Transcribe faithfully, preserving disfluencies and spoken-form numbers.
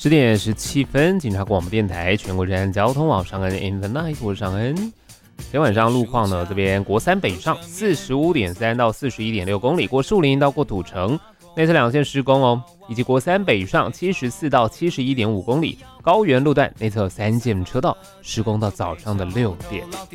十点十七分，警察广播电台全国治安交通网上恩 Infinite， 我是尚恩。今天晚上路况呢，这边国三北上四十五点三到四十一点六公里，过树林到过土城，内侧两线施工哦，以及国三北上七十四到七十一点五公里，高原路段内侧三线车道施工到早上的六点。